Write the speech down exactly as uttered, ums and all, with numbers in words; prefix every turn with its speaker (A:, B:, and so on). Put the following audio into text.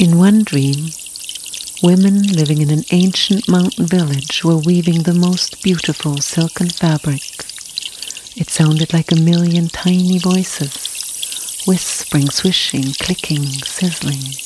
A: In one dream, women living in an ancient mountain village were weaving the most beautiful silken fabric. It sounded like a million tiny voices, whispering, swishing, clicking, sizzling.